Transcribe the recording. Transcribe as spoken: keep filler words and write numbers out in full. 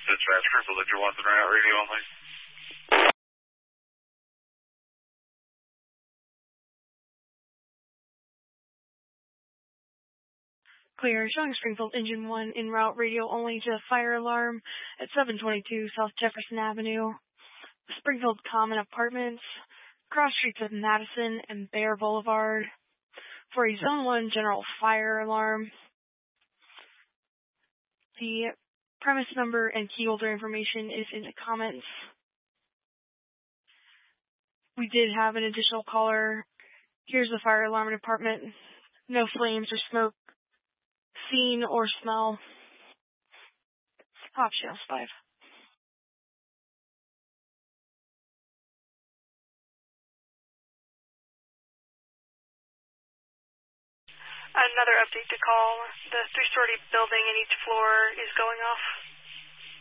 Dispatch, Springfield, if you're wanting to out radio only. Clear, showing Springfield Engine one en route radio only to fire alarm at seven twenty-two South Jefferson Avenue, Springfield Common Apartments, cross streets of Madison and Bear Boulevard, for a Zone one general fire alarm. The premise number and key holder information is in the comments. We did have an additional caller. Here's the fire alarm department. No flames or smoke seen or smell. Hop Channel five. Another update to call. The three-story building in each floor is going off.